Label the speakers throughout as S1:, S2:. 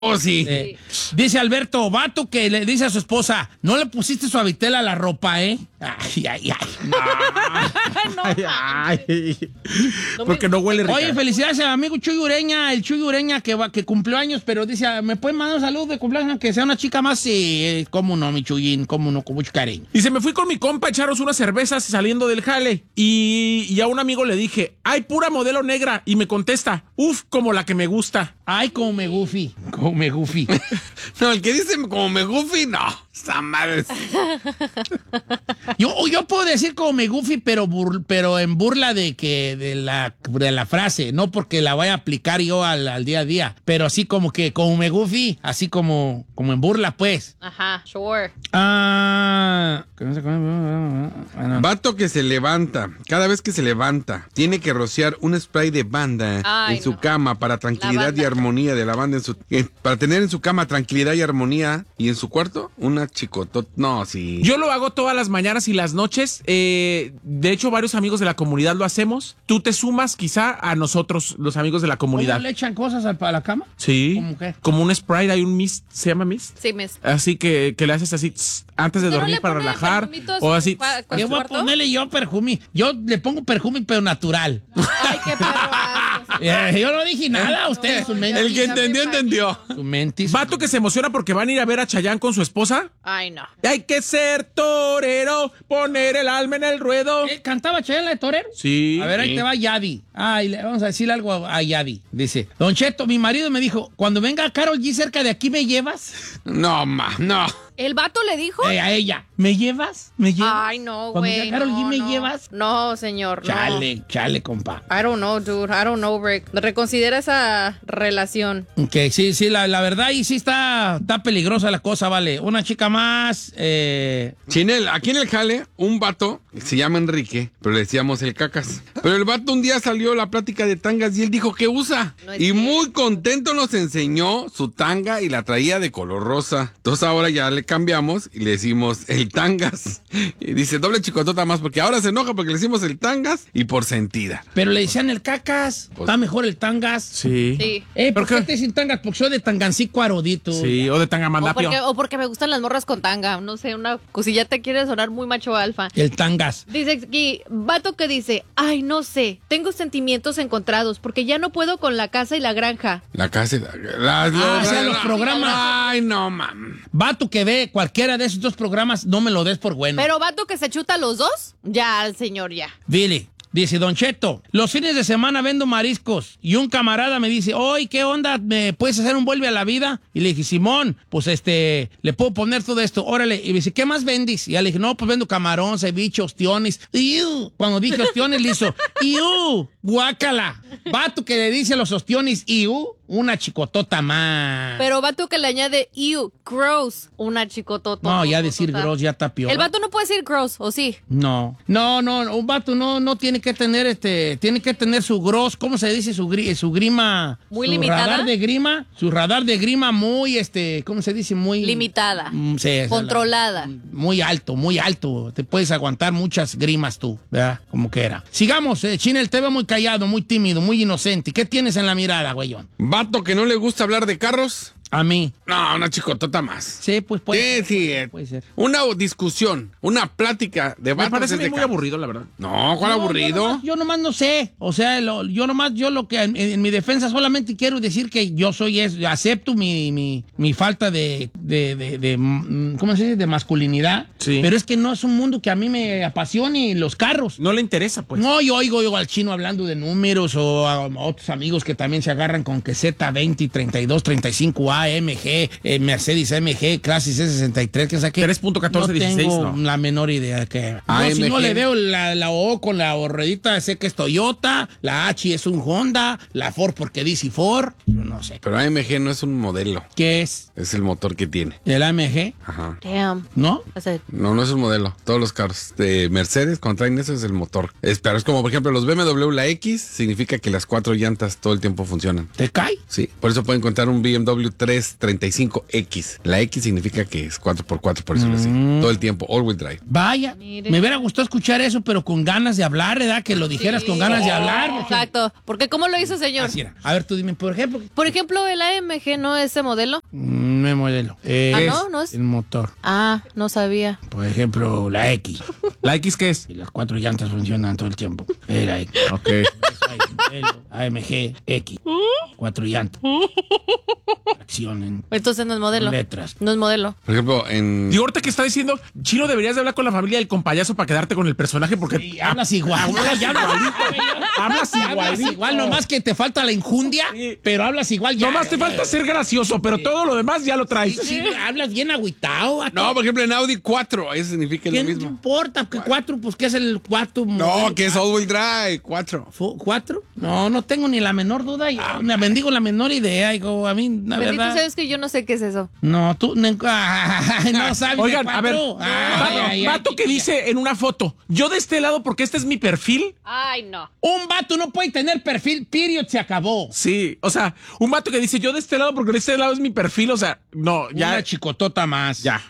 S1: Oh, sí.
S2: Dice Alberto, vato que le dice a su esposa, no le pusiste suavitel a la ropa, ¿eh? Ay, ay, ay.
S1: Porque no huele rico.
S2: Oye, felicidades al amigo Chuy Ureña, el Chuy Ureña que cumplió años, pero dice, ¿me pueden mandar un saludo de cumpleaños que sea una chica más? Sí, cómo no, mi Chuyín, cómo no, con mucho cariño.
S1: Dice, me fui con mi compa a echarnos unas cervezas saliendo del jale y a un amigo le dije, hay pura modelo negra, y me contesta, uf, como la que me gusta.
S2: Ay, como me goofy.
S3: No, el que dice como me goofy, no. Esa madre.
S2: Yo puedo decir como me goofy, pero en burla de la frase, no porque la vaya a aplicar yo al día a día, pero así como que como me goofy, así como en burla, pues.
S4: Ajá, sure.
S3: Vato que se levanta, cada vez que se levanta, tiene que rociar un spray de banda en su cama para tranquilidad y armonía de la banda para tener en su cama tranquilidad y armonía, y en su cuarto una chicotota. No, sí.
S1: Yo lo hago todas las mañanas y las noches. De hecho, varios amigos de la comunidad lo hacemos. Tú te sumas quizá a nosotros, los amigos de la comunidad.
S2: ¿Cómo le echan cosas a la cama?
S1: Sí.
S2: ¿Cómo qué?
S1: Como un spray, hay un mist, ¿se llama mist?
S4: Sí, mist.
S1: Así que le haces así antes de dormir para relajar. O así.
S2: Yo voy a ponerle yo perfume. Yo le pongo perfume, pero natural.
S4: Ay, qué perro.
S2: Yo no dije nada, ustedes.
S3: El que entendió, entendió.
S2: Su mentis.
S1: Vato que se emociona porque van a ir a ver a Chayanne con su esposa.
S4: Ay, no.
S1: Hay que ser torero, poner el alma en el ruedo.
S2: ¿Cantaba Chayanne la de torero?
S1: Sí.
S2: A ver, ahí te va Yadi. Vamos a decirle algo a Yadi. Dice, Don Cheto, mi marido me dijo, cuando venga Karol G cerca de aquí, ¿me llevas?
S3: No, no.
S4: ¿El vato le dijo?
S2: A ella. ¿Me llevas? ¿Me llevas?
S4: Ay, no,
S2: Cuando
S4: güey.
S2: venga Karol G, ¿me
S4: no.
S2: llevas?
S4: No, señor,
S2: Chale, compa.
S4: I don't know, dude. I don't know, Rick. Reconsidera esa relación.
S2: Ok, sí, la verdad, y sí está peligrosa la cosa, vale. Una chica más,
S3: Chinel, aquí en el jale, un vato, se llama Enrique, pero le decíamos el cacas. Pero el vato un día salió a la plática de tangas y él dijo que usa.
S4: No es
S3: Y
S4: cierto.
S3: muy contento nos enseñó su tanga y la traía de color rosa. Entonces ahora ya le cambiamos y le decimos el tangas. Y dice, doble chicotota más, porque ahora se enoja porque le decimos el tangas y por sentida.
S2: pero le decían el cacas. Está mejor el tangas.
S1: Sí.
S4: Sí.
S2: ¿Por qué te dicen tangas? Porque soy de Tangancico Arodito.
S1: Sí, o de Tangamandapio.
S4: O porque me gustan las morras con tanga. No sé, una cosilla te quiere sonar muy macho alfa.
S2: El tangas.
S4: Dice aquí, vato que dice, ay, no sé, tengo sentimientos encontrados porque ya no puedo con la casa y la granja.
S3: La casa,
S2: o sea, los programas.
S3: Ay, no, mam.
S2: Vato que ve cualquiera de esos dos programas, no me lo des por bueno.
S4: Pero vato que se chuta los dos, ya, el señor, ya.
S2: Dile. Dice, Don Cheto, los fines de semana vendo mariscos y un camarada me dice, oye, ¿qué onda? ¿Me puedes hacer un vuelve a la vida? Y le dije, Simón, pues le puedo poner todo esto, órale. Y me dice, ¿qué más vendís? Y ya le dije, no, pues vendo camarón, ceviche, ostiones. ¡Iu! Cuando dije ostiones, le hizo, ¡iu! ¡Guácala! Vato que le dice a los ostiones, ¡iu! Una chicotota más.
S4: Pero vato que le añade, ew, gross, una chicotota.
S2: No, ya decir gross ya está peor.
S4: El vato no puede decir gross, ¿o sí?
S2: No, un vato no tiene que tener tiene que tener su gross, ¿cómo se dice? Su grima.
S4: Muy
S2: su
S4: limitada.
S2: Su radar de grima muy, ¿cómo se dice? Muy.
S4: Limitada.
S2: Sí,
S4: Controlada.
S2: Muy alto. Te puedes aguantar muchas grimas tú, ¿verdad? Como que era. Sigamos, Chinel, te veo muy callado, muy tímido, muy inocente. ¿Qué tienes en la mirada, güeyón?
S3: Vato que no le gusta hablar de carros.
S2: A mí.
S3: No, una chicotota más.
S2: Sí, pues puede ser.
S3: Sí.
S2: Puede ser.
S3: Una discusión, una plática de
S1: Me
S3: vatos
S1: parece
S3: es de
S1: muy
S3: carros.
S1: aburrido, la verdad.
S3: No, ¿cuál aburrido?
S2: Yo nomás no sé. O sea, yo lo que en mi defensa solamente quiero decir que yo soy eso. Acepto mi falta de ¿cómo se dice? De masculinidad.
S1: Sí.
S2: Pero es que no es un mundo que a mí me apasione los carros.
S1: No le interesa, pues.
S2: No, yo oigo al chino hablando de números o a otros amigos que también se agarran con que Z20, 32, 35A, MG, Mercedes AMG, Clase C63, que saqué.
S1: 3.1416,
S2: tengo
S1: no.
S2: la menor idea que
S3: AMG.
S2: si no le veo la O con la ruedita, sé que es Toyota, la H es un Honda, la Ford porque dice Ford, no sé.
S3: Pero AMG no es un modelo,
S2: ¿Qué es?
S3: es el motor que tiene.
S2: ¿El AMG?
S3: Ajá.
S4: Damn.
S2: ¿No?
S4: O sea,
S3: No es un modelo. Todos los carros de Mercedes cuando traen eso es el motor. Pero es como, por ejemplo, los BMW, la X, significa que las 4 llantas todo el tiempo funcionan.
S2: ¿Te cae?
S3: Sí, por eso pueden encontrar un BMW Express 35X. La X significa que es 4x4, por decirlo así. Todo el tiempo, all-wheel drive.
S2: Vaya, me hubiera gustado escuchar eso, pero con ganas de hablar, ¿verdad? Que lo dijeras con ganas de hablar.
S4: Exacto. Porque ¿cómo lo hizo, señor?
S2: Así era. A ver, tú dime, por ejemplo.
S4: Por ejemplo, el AMG, ¿no es ese modelo?
S2: No es modelo.
S4: ¿no es?
S2: El motor.
S4: Ah, no sabía.
S2: Por ejemplo, la X.
S1: ¿La X qué es?
S2: Y las 4 llantas funcionan todo el tiempo. Es la X.
S1: Ok.
S2: AMG X. 4 llantas. Accionen.
S4: Entonces no es modelo.
S2: Letras.
S4: No es modelo.
S3: Por ejemplo, en...
S1: Y ahorita que está diciendo, Chino, deberías de hablar con la familia del compayazo para quedarte con el personaje porque...
S2: Sí, hablas igual.
S1: Hablas igual.
S2: Igual, nomás que te falta la injundia,
S1: Sí.
S2: pero hablas igual ya.
S1: Nomás te falta ser gracioso, pero todo lo demás ya lo traes.
S2: Sí, hablas bien agüitao.
S3: No, por ejemplo, en Audi 4, eso significa lo
S2: ¿Qué no
S3: mismo.
S2: importa? ¿Qué 4? Pues, ¿qué es el 4?
S3: No, que es all-wheel drive, 4.
S2: ¿4? No tengo ni la menor duda. Me bendigo la menor idea. Hijo, a mí, la
S4: Bendito,
S2: verdad.
S4: sabes que yo no sé qué es eso.
S2: No, tú no sabes.
S1: Oigan,
S2: de
S1: a ver,
S2: cuatro.
S1: vato que dice en una foto, yo de este lado porque este es mi perfil.
S4: Ay, no.
S2: Un vato no puede tener perfil, period, se acabó.
S1: Sí, o sea, un vato que dice, yo de este lado porque de este lado es mi perfil, o sea, no, ya.
S2: Una chicotota más.
S1: Ya.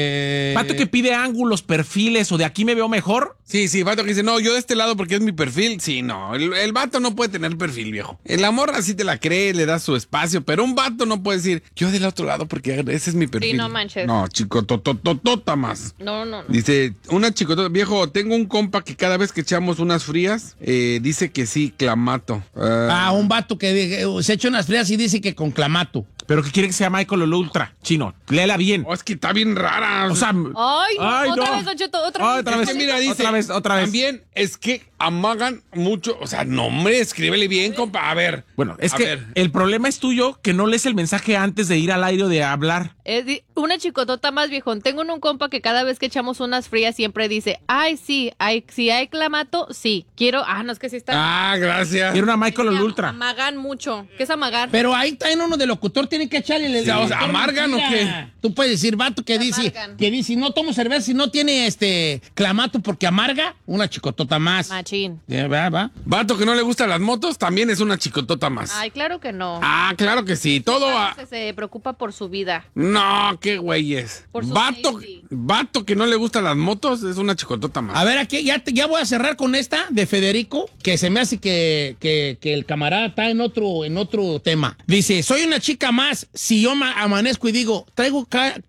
S1: Vato que pide ángulos, perfiles o de aquí me veo mejor.
S3: Sí, vato que dice, no, yo de este lado porque es mi perfil. Sí, no, el vato no puede tener perfil, viejo. El amor así te la cree, le da su espacio, pero un vato no puede decir, yo del otro lado porque ese es mi perfil.
S4: Sí, no manches.
S3: No, chicotototota más.
S4: No.
S3: Dice, una chicotota, viejo, tengo un compa que cada vez que echamos unas frías, dice que sí, clamato.
S2: Un vato que se echa unas frías y dice que con clamato.
S1: Pero que quiere que sea Michael Ultra, Chino. Léela bien.
S3: Oh, es que está bien rara.
S1: O sea,
S4: Ay, otra
S1: no.
S4: vez, Don Cheto, otra vez.
S1: Otra vez.
S3: Es que mira, dice,
S1: Otra vez.
S3: También es que amagan mucho, o sea, no, hombre, escríbele bien, compa. A ver.
S1: Bueno, es
S3: a
S1: que
S3: ver.
S1: el problema es tuyo que no lees el mensaje antes de ir al aire o de hablar.
S4: Una chicotota más, viejón. Tengo un compa que cada vez que echamos unas frías siempre dice, ay, sí, si hay clamato, sí. Quiero, no, es que sí está.
S3: Ah, gracias.
S1: Quiero una Michael Ultra.
S4: Amagan mucho. ¿Qué es amagar?
S2: Pero ahí también uno de locutor tiene que echarle.
S3: O sea, ¿amargan o qué?
S2: Tú puedes decir, vato que dice, no tomo cerveza si no tiene clamato porque amarga, una chicotota más.
S4: Machín.
S2: Va.
S3: Vato que no le gustan las motos, también es una chicotota más.
S4: Ay, claro que no.
S3: Ah, claro que sí. Todo
S4: Se preocupa por su vida.
S3: No, qué güeyes.
S4: Por su safety.
S3: Vato que no le gustan las motos es una chicotota más.
S2: A ver, aquí ya voy a cerrar con esta de Federico, que se me hace que el camarada está en otro tema. Dice, soy una chica más si yo amanezco y digo, traigo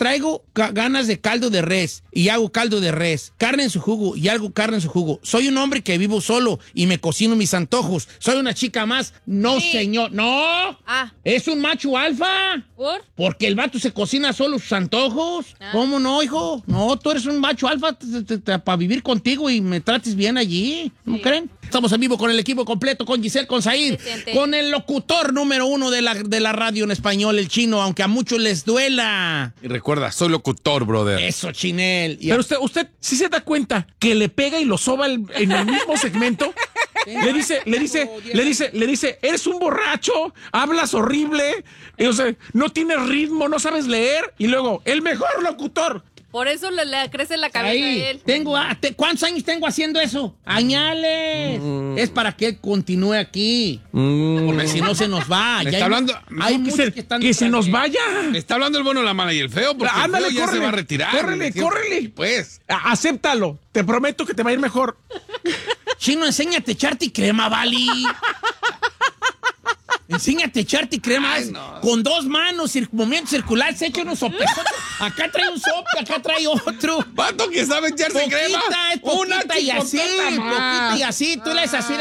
S2: ganas de caldo de res y hago caldo de res, carne en su jugo y hago carne en su jugo. Soy un hombre que vivo solo y me cocino mis antojos. Soy una chica más. No,
S4: Sí.
S2: señor. No. Es un macho alfa.
S4: ¿Por?
S2: Porque el vato se cocina solo sus antojos. ¿Cómo no, hijo? No, tú eres un macho alfa para vivir contigo y me trates bien allí. ¿No creen? Estamos en vivo con el equipo completo, con Giselle, con Said,
S4: Presente.
S2: con el locutor número 1 de la radio en español, el Chino, aunque a muchos les duela.
S3: Y recuerda, soy locutor, brother.
S2: Eso, Chinel.
S1: Pero usted sí se da cuenta que le pega y lo soba en el mismo segmento. Le dice, eres un borracho, hablas horrible, o sea, no tienes ritmo, no sabes leer, y luego, el mejor locutor.
S4: Por eso le crece la cabeza a
S2: Ahí,
S4: él.
S2: ¿cuántos años tengo haciendo eso? Añales. Es para que él continúe aquí. Porque si no se nos va.
S3: Me
S2: Ya
S3: está hablando-
S2: hay
S1: No,
S2: muchos que están
S1: que se
S2: detrás
S1: nos
S2: de él.
S1: vaya.
S3: Me está hablando el bueno, la mala y el feo, porque
S1: Ándale,
S3: el feo ya
S1: córrele,
S3: se va a retirar.
S1: córrele.
S3: Pues.
S1: Acéptalo, te prometo que te va a ir mejor.
S2: Chino, enséñate a echarte crema, Vali. Enséñate a echarte crema.
S3: Ay, no.
S2: Con 2 manos, movimiento circular, se echa unos sopes. Acá trae un sope, acá trae otro.
S3: Vato que sabe echarse crema.
S2: Es poquita y así, poquita y así. Tú le haces así.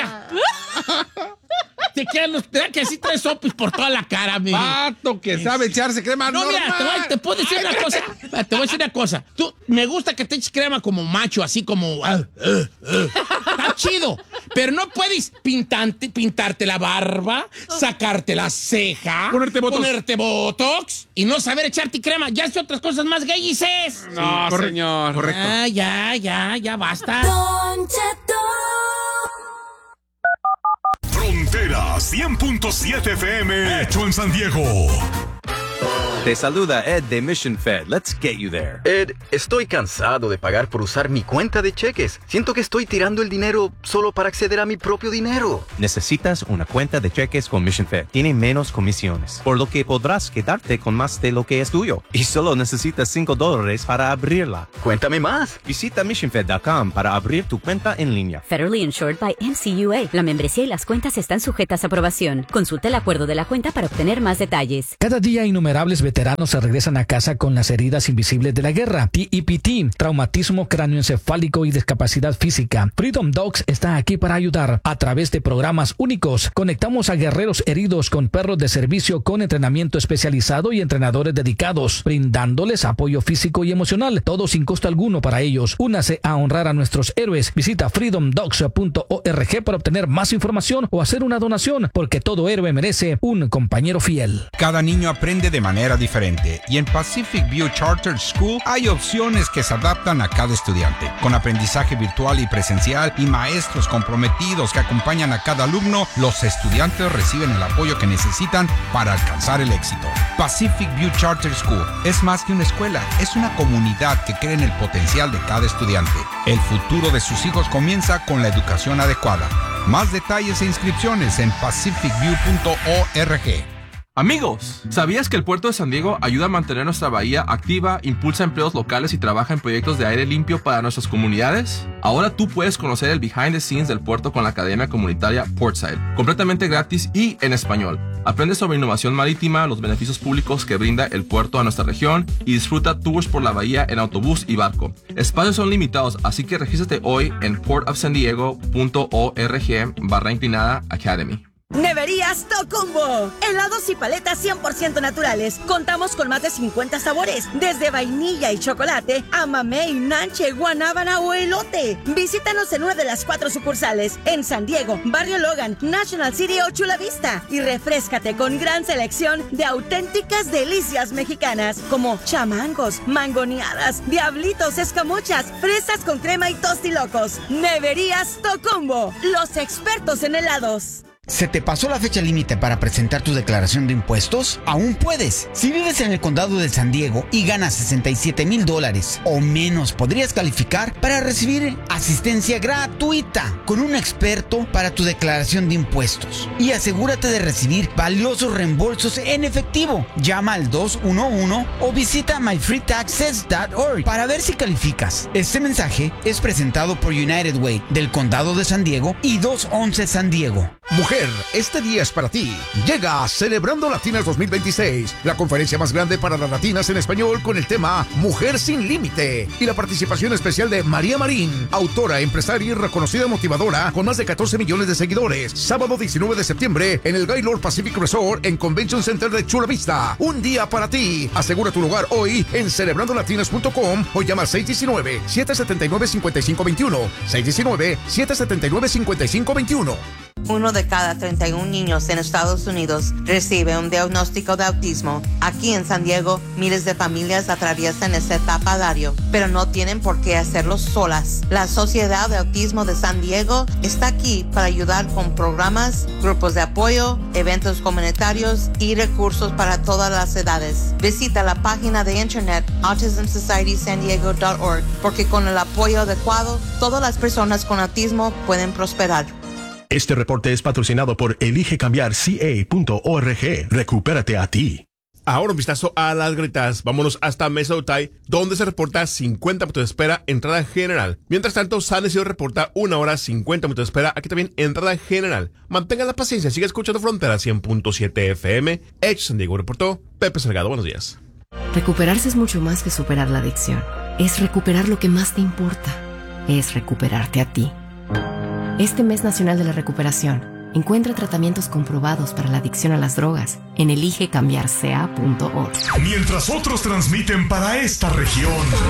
S2: Te quedan que así traes sopes por toda la cara, mi.
S3: Vato que sabe echarse crema.
S2: No, mira, te puedo decir una cosa. Te voy a decir una cosa. Me gusta que te eches crema como macho, así como. Está chido. Pero no puedes pintarte la barba, sacarte la ceja,
S1: Ponerte botox.
S2: y no saber echarte crema. Ya hace otras cosas más gayices.
S3: No, señor.
S1: Correcto.
S2: Ya basta.
S5: Don Cheto.
S6: Frontera 100.7 FM, hecho en San Diego.
S5: Te saluda Ed de Mission Fed. Let's get you there.
S6: Ed, estoy cansado de pagar por usar mi cuenta de cheques. Siento que estoy tirando el dinero solo para acceder a mi propio dinero.
S5: Necesitas una cuenta de cheques con Mission Fed. Tiene menos comisiones, por lo que podrás quedarte con más de lo que es tuyo. Y solo necesitas $5 para abrirla.
S6: Cuéntame más.
S5: Visita missionfed.com para abrir tu cuenta en línea.
S7: Federally insured by NCUA. La membresía y las cuentas están sujetas a aprobación. Consulta el acuerdo de la cuenta para obtener más detalles.
S8: Cada día innumerables veteranos se regresan a casa con las heridas invisibles de la guerra. TEPT, traumatismo cráneoencefálico y discapacidad física. Freedom Dogs está aquí para ayudar. A través de programas únicos, conectamos a guerreros heridos con perros de servicio con entrenamiento especializado y entrenadores dedicados, brindándoles apoyo físico y emocional, todo sin costo alguno para ellos. Únase a honrar a nuestros héroes. Visita freedomdogs.org para obtener más información o hacer una donación, porque todo héroe merece un compañero fiel.
S9: Cada niño aprende de manera diferente y en Pacific View Charter School hay opciones que se adaptan a cada estudiante. Con aprendizaje virtual y presencial y maestros comprometidos que acompañan a cada alumno, los estudiantes reciben el apoyo que necesitan para alcanzar el éxito. Pacific View Charter School es más que una escuela, es una comunidad que cree en el potencial de cada estudiante. El futuro de sus hijos comienza con la educación adecuada. Más detalles e inscripciones en pacificview.org.
S10: Amigos, ¿sabías que el puerto de San Diego ayuda a mantener nuestra bahía activa, impulsa empleos locales y trabaja en proyectos de aire limpio para nuestras comunidades? Ahora tú puedes conocer el behind the scenes del puerto con la Academia Comunitaria Portside, completamente gratis y en español. Aprende sobre innovación marítima, los beneficios públicos que brinda el puerto a nuestra región y disfruta tours por la bahía en autobús y barco. Espacios son limitados, así que regístrate hoy en portofsandiego.org/academy.
S11: Neverías Tocumbo. Helados y paletas 100% naturales. Contamos con más de 50 sabores, desde vainilla y chocolate a mamey, nanche, guanábana o elote. Visítanos en una de las 4 sucursales en San Diego, Barrio Logan, National City o Chula Vista y refréscate con gran selección de auténticas delicias mexicanas como chamangos, mangoneadas, diablitos, escamochas, fresas con crema y tostilocos. Neverías Tocumbo, los expertos en helados.
S12: ¿Se te pasó la fecha límite para presentar tu declaración de impuestos? Aún puedes. Si vives en el condado de San Diego y ganas $67,000 o menos, podrías calificar para recibir asistencia gratuita con un experto para tu declaración de impuestos. Y asegúrate de recibir valiosos reembolsos en efectivo. Llama al 211 o visita myfreetaxes.org para ver si calificas. Este mensaje es presentado por United Way del condado de San Diego y 211 San Diego.
S13: Mujer, este día es para ti. Llega Celebrando Latinas 2026, la conferencia más grande para las latinas en español con el tema Mujer sin Límite y la participación especial de María Marín, autora, empresaria y reconocida motivadora con más de 14 millones de seguidores. Sábado 19 de septiembre en el Gaylord Pacific Resort en Convention Center de Chula Vista. Un día para ti. Asegura tu lugar hoy en celebrandolatinas.com o llama al 619-779-5521. 619-779-5521.
S14: 1 de cada 31 niños en Estados Unidos recibe un diagnóstico de autismo. Aquí en San Diego, miles de familias atraviesan esta etapa diario, pero no tienen por qué hacerlo solas. La Sociedad de Autismo de San Diego está aquí para ayudar con programas, grupos de apoyo, eventos comunitarios y recursos para todas las edades. Visita la página de internet autismsocietysandiego.org porque con el apoyo adecuado, todas las personas con autismo pueden prosperar.
S15: Este reporte es patrocinado por eligecambiarca.org. Recupérate a ti.
S16: Ahora un vistazo a las grietas. Vámonos hasta Mesa Otay, donde se reporta 50 minutos de espera, entrada general. Mientras tanto, San Isidro reporta 1 hora 50 minutos de espera, aquí también entrada general. Mantenga la paciencia, sigue escuchando Frontera 100.7 FM. San Diego reportó Pepe Salgado. Buenos días.
S17: Recuperarse es mucho más que superar la adicción. Es recuperar lo que más te importa. Es recuperarte a ti. Este mes nacional de la recuperación, encuentra tratamientos comprobados para la adicción a las drogas en eligecambiarca.org.
S18: Mientras otros transmiten para esta región,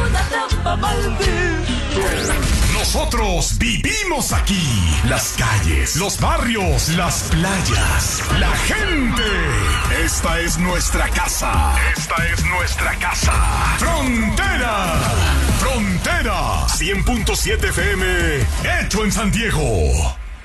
S18: nosotros vivimos aquí. Las calles, los barrios, las playas, la gente. Esta es nuestra casa. Esta es nuestra casa. Frontera. Frontera 100.7 FM. Hecho en San Diego.